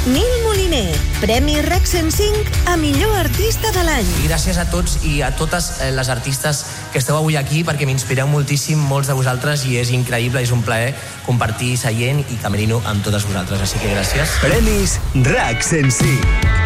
Nil Moliner, Premi RAC 105 a millor artista de l'any. I gràcies a tots i a totes les artistes que esteu avui aquí, perquè m'inspireu moltíssim, molts de vosaltres, i és increïble, és un plaer compartir seient i camerino amb totes vosaltres, així que gràcies. Premis RAC 105.